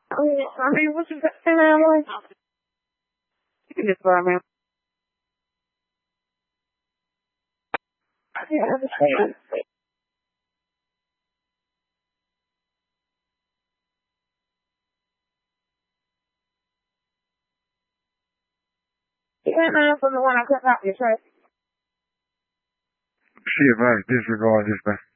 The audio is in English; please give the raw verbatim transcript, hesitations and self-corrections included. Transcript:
I mean, I mean, what you got to say now, boy? You can just buy me. Yeah, I understand. You got nine from the one I cut out your shirt. She advised disregard this, man.